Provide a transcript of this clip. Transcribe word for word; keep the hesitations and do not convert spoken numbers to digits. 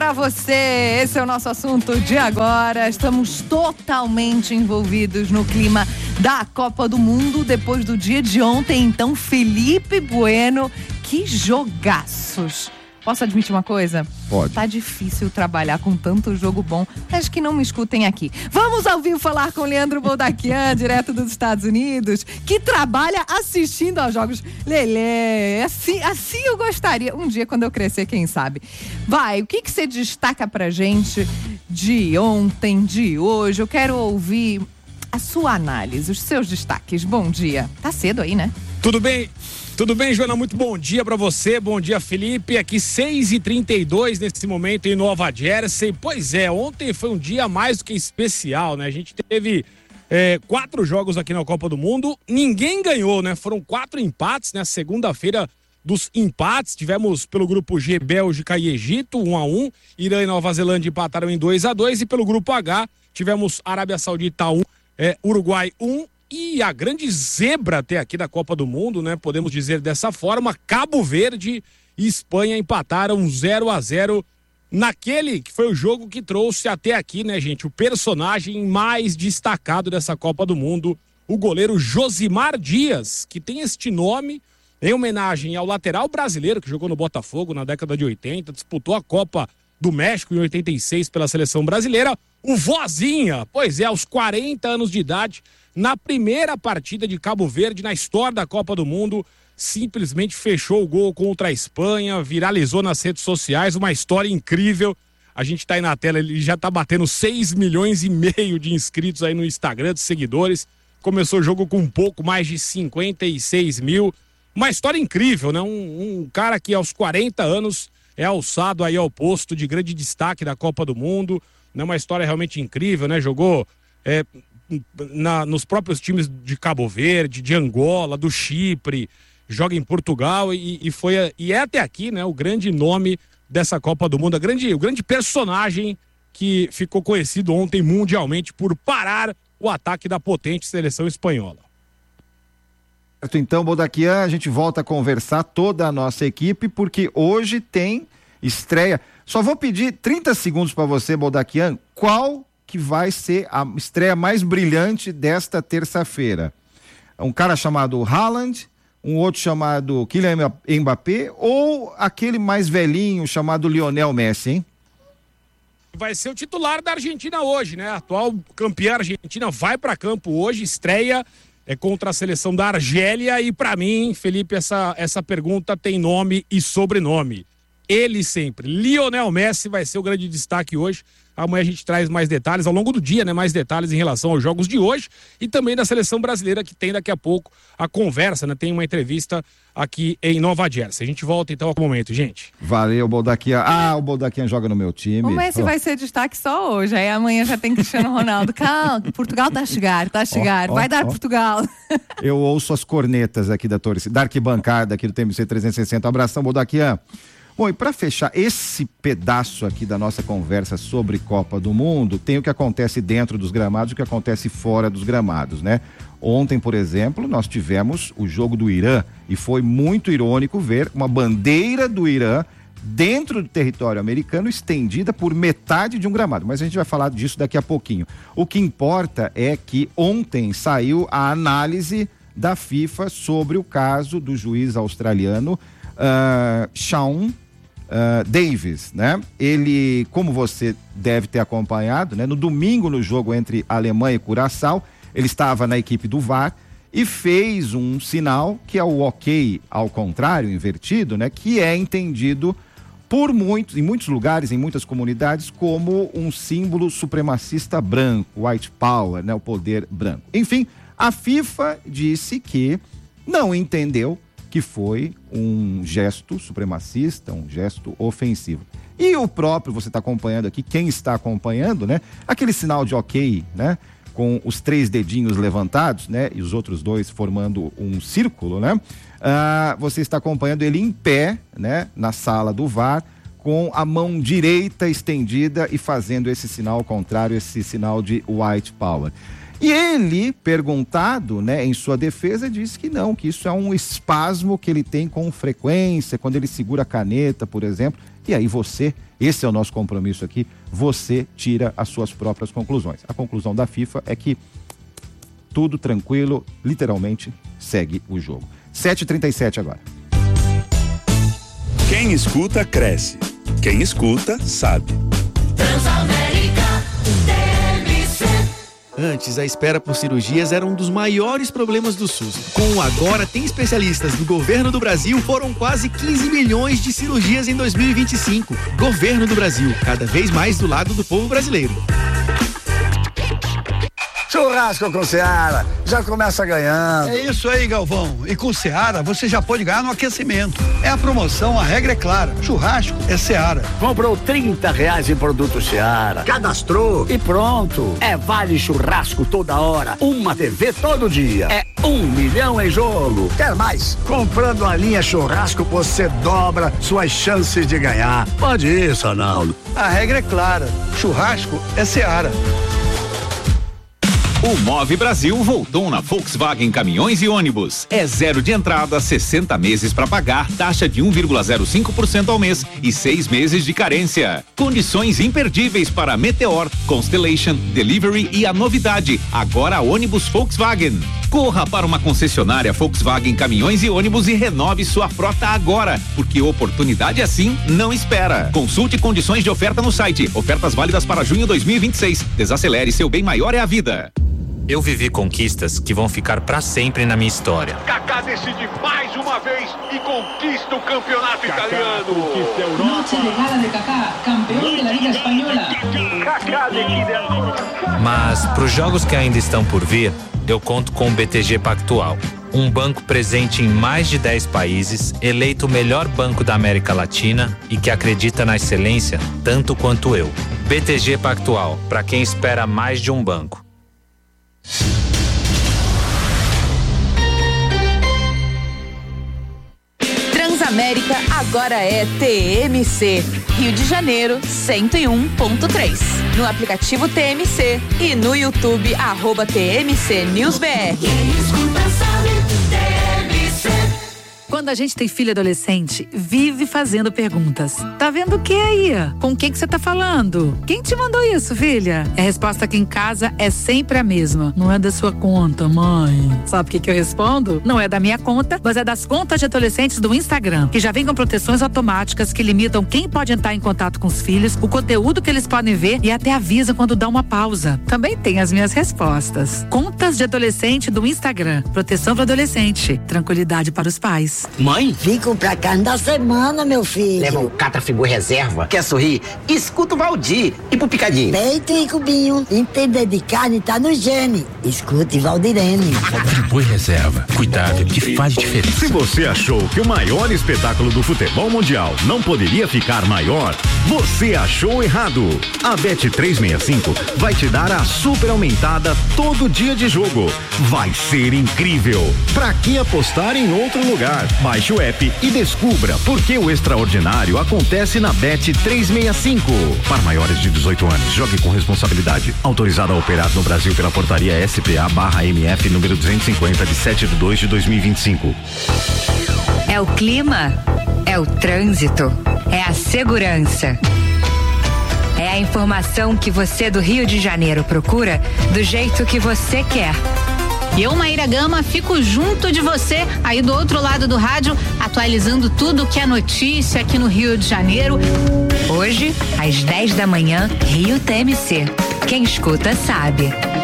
pra você. Esse é o nosso assunto de agora. Estamos totalmente envolvidos no clima da Copa do Mundo depois do dia de ontem. Então, Felipe Bueno, que jogaços. Posso admitir uma coisa? Pode. Tá difícil trabalhar com tanto jogo bom. Acho que não me escutem aqui. Vamos ao vivo falar com Leandro Boldaquian, direto dos Estados Unidos, que trabalha assistindo aos jogos. Lelê, assim, assim eu gostaria. Um dia, quando eu crescer, quem sabe. Vai, o que que você destaca pra gente de ontem, de hoje? Eu quero ouvir a sua análise, os seus destaques. Bom dia. Tá cedo aí, né? Tudo bem? Tudo bem, Joana? Muito bom dia pra você, bom dia, Felipe. Aqui seis e trinta e dois nesse momento em Nova Jersey. Pois é, ontem foi um dia mais do que especial, né? A gente teve é, quatro jogos aqui na Copa do Mundo, ninguém ganhou, né? Foram quatro empates, né? Segunda-feira dos empates, tivemos pelo grupo G, Bélgica e Egito, um a um. Irã e Nova Zelândia empataram em dois a dois. E pelo grupo H, tivemos Arábia Saudita um, é, Uruguai um. E a grande zebra até aqui da Copa do Mundo, né? Podemos dizer dessa forma, Cabo Verde e Espanha empataram zero a zero naquele que foi o jogo que trouxe até aqui, né, gente? O personagem mais destacado dessa Copa do Mundo, o goleiro Josimar Dias, que tem este nome em homenagem ao lateral brasileiro que jogou no Botafogo na década de oitenta, disputou a Copa do México em oitenta e seis pela seleção brasileira. O Vozinha, pois é, aos quarenta anos de idade, na primeira partida de Cabo Verde na história da Copa do Mundo, simplesmente fechou o gol contra a Espanha, viralizou nas redes sociais, uma história incrível. A gente tá aí na tela, ele já tá batendo seis milhões e meio de inscritos aí no Instagram, de seguidores. Começou o jogo com um pouco mais de cinquenta e seis mil. Uma história incrível, né? Um, um cara que aos quarenta anos é alçado aí ao posto de grande destaque da Copa do Mundo. Né? Uma história realmente incrível, né? Jogou é, na, nos próprios times de Cabo Verde, de Angola, do Chipre, joga em Portugal e, e, foi, e é até aqui, né? O grande nome dessa Copa do Mundo, a grande, o grande personagem que ficou conhecido ontem mundialmente por parar o ataque da potente seleção espanhola. Então, Boldaquian, a gente volta a conversar toda a nossa equipe, porque hoje tem estreia. Só vou pedir trinta segundos para você, Boldaquian, qual que vai ser a estreia mais brilhante desta terça-feira? Um cara chamado Haaland, um outro chamado Kylian Mbappé ou aquele mais velhinho chamado Lionel Messi, hein? Vai ser o titular da Argentina hoje, né? A atual campeã argentina vai para campo hoje, estreia é contra a seleção da Argélia e para mim, Felipe, essa, essa pergunta tem nome e sobrenome. Ele sempre, Lionel Messi vai ser o grande destaque hoje. Amanhã a gente traz mais detalhes, ao longo do dia, né? Mais detalhes em relação aos jogos de hoje e também da seleção brasileira que tem daqui a pouco a conversa, né? Tem uma entrevista aqui em Nova Jersey. A gente volta então ao momento, gente. Valeu, Boldaquian. Ah, o Boldaquian joga no meu time. O Messi oh. vai ser destaque só hoje, aí amanhã já tem Cristiano Ronaldo. Calma, Portugal tá a chegar, tá a chegar, oh, oh, vai dar oh. Portugal. Eu ouço as cornetas aqui da torcida, da arquibancada aqui do T M C trezentos e sessenta. Abração, Boldaquian. Bom, e para fechar esse pedaço aqui da nossa conversa sobre Copa do Mundo, tem o que acontece dentro dos gramados e o que acontece fora dos gramados, né? Ontem, por exemplo, nós tivemos o jogo do Irã e foi muito irônico ver uma bandeira do Irã dentro do território americano estendida por metade de um gramado, mas a gente vai falar disso daqui a pouquinho. O que importa é que ontem saiu a análise da FIFA sobre o caso do juiz australiano uh, Sean Uh, Davis, né? Ele, como você deve ter acompanhado, né? No domingo, no jogo entre Alemanha e Curaçao, ele estava na equipe do V A R e fez um sinal que é o ok ao contrário, invertido, né? Que é entendido por muitos, em muitos lugares, em muitas comunidades, como um símbolo supremacista branco, white power, né? O poder branco. Enfim, a FIFA disse que não entendeu que foi um gesto supremacista, um gesto ofensivo. E o próprio, você está acompanhando aqui, quem está acompanhando, né? Aquele sinal de ok, né? Com os três dedinhos levantados, né? E os outros dois formando um círculo, né? Ah, você está acompanhando ele em pé, né? Na sala do V A R, com a mão direita estendida e fazendo esse sinal ao contrário, esse sinal de white power. E ele, perguntado, né, em sua defesa, disse que não, que isso é um espasmo que ele tem com frequência, quando ele segura a caneta, por exemplo, E aí você, esse é o nosso compromisso aqui, você tira as suas próprias conclusões. A conclusão da FIFA é que tudo tranquilo, literalmente, segue o jogo. sete e trinta e sete agora. Quem escuta, cresce. Quem escuta, sabe. Transamérica T M C. Antes, a espera por cirurgias era um dos maiores problemas do SUS. Com o Agora Tem Especialistas do Governo do Brasil, foram quase quinze milhões de cirurgias em dois mil e vinte e cinco. Governo do Brasil, cada vez mais do lado do povo brasileiro. Churrasco com Seara, já começa ganhando. É isso aí, Galvão. E com Seara, você já pode ganhar no aquecimento. É a promoção, a regra é clara. Churrasco é Seara. Comprou trinta reais em produto Seara, cadastrou e pronto. É vale churrasco toda hora, uma T V todo dia. É um milhão em jogo. Quer mais? Comprando a linha churrasco, você dobra suas chances de ganhar. Pode isso, Arnaldo. A regra é clara. Churrasco é Seara. O Move Brasil voltou na Volkswagen Caminhões e Ônibus. É zero de entrada, sessenta meses para pagar, taxa de um vírgula zero cinco por cento ao mês e seis meses de carência. Condições imperdíveis para Meteor, Constellation, Delivery e a novidade, agora ônibus Volkswagen. Corra para uma concessionária Volkswagen Caminhões e Ônibus e renove sua frota agora, porque oportunidade assim não espera. Consulte condições de oferta no site. Ofertas válidas para junho dois mil e vinte e seis. Desacelere, seu bem maior é a vida. Eu vivi conquistas que vão ficar pra sempre na minha história. Kaká decide mais uma vez e conquista o campeonato Kaká italiano. Noche de gala de Kaká, campeão da Liga Espanhola. Kaká de Mas pros jogos que ainda estão por vir, eu conto com o B T G Pactual. Um banco presente em mais de dez países, eleito o melhor banco da América Latina e que acredita na excelência tanto quanto eu. B T G Pactual, para quem espera mais de um banco. Transamérica agora é T M C. Rio de Janeiro, cento e um ponto três. No aplicativo T M C e no YouTube, arroba T M C News B R. Quem escuta sabe, T M C. Quando a gente tem filho adolescente, vive fazendo perguntas. Tá vendo o que aí? Com quem que você tá falando? Quem te mandou isso, filha? A resposta aqui em casa é sempre a mesma. Não é da sua conta, mãe. Sabe o que que eu respondo? Não é da minha conta, mas é das contas de adolescentes do Instagram, que já vem com proteções automáticas que limitam quem pode entrar em contato com os filhos, o conteúdo que eles podem ver e até avisam quando dá uma pausa. Também tem as minhas respostas. Contas de adolescente do Instagram. Proteção para adolescente. Tranquilidade para os pais. Mãe? Vim comprar carne da semana, meu filho. Leva um Catrafigu reserva. Quer sorrir? Escuta o Valdir. E pro picadinho? Peito e cubinho. Entender de carne tá no gene. Escute Valdirene. Catrafigu reserva. Cuidado que faz diferença. Se você achou que o maior espetáculo do futebol mundial não poderia ficar maior, você achou errado. A Bet trezentos e sessenta e cinco vai te dar a super aumentada todo dia de jogo. Vai ser incrível. Pra que apostar em outro lugar? Baixe o app e descubra por que o extraordinário acontece na Bet trezentos e sessenta e cinco. Para maiores de dezoito anos, jogue com responsabilidade. Autorizado a operar no Brasil pela portaria S P A barra M F número duzentos e cinquenta de sete de dois de dois mil e vinte e cinco. É o clima, é o trânsito, é a segurança. É a informação que você do Rio de Janeiro procura do jeito que você quer. Eu, Maíra Gama, fico junto de você aí do outro lado do rádio, atualizando tudo que é notícia aqui no Rio de Janeiro. Hoje, às dez da manhã, Rio T M C. Quem escuta sabe.